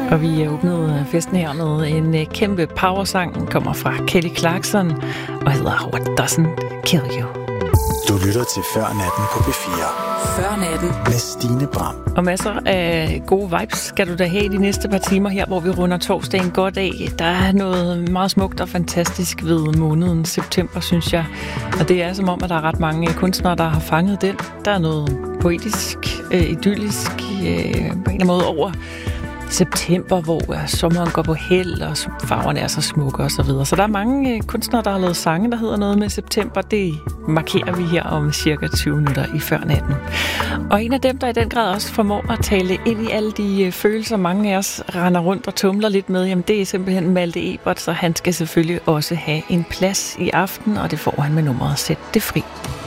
Og vi åbnede festen her med en kæmpe powersang. Den kommer fra Kelly Clarkson og hedder What Doesn't Kill You. Du lytter til Før Natten på P4. Før Natten med Stine Bram. Og masser af gode vibes skal du da have de næste par timer her, hvor vi runder torsdagen godt af. Der er noget meget smukt og fantastisk ved måneden september, synes jeg. Og det er som om, at der er ret mange kunstnere, der har fanget den. Der er noget poetisk, idyllisk, på en eller anden måde over september, hvor sommeren går på held, og farverne er så smukke og så videre. Så der er mange kunstnere, der har lavet sange, der hedder noget med september. Det markerer vi her om cirka 20 minutter i Før Natten. Og en af dem, der i den grad også formår at tale ind i alle de følelser, mange af os render rundt og tumler lidt med, jamen det er simpelthen Malte Ebert, så han skal selvfølgelig også have en plads i aften, og det får han med nummeret Sæt det fri.